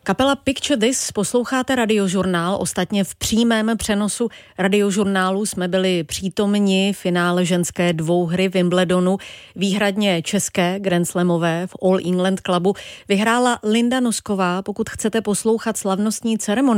Kapela Picture This, posloucháte Radiožurnál. Ostatně v přímém přenosu Radiožurnálu jsme byli přítomni finále ženské dvouhry Wimbledonu, výhradně české grandslamové v All England Clubu. Vyhrála Linda Nosková. Pokud chcete poslouchat slavnostní ceremonii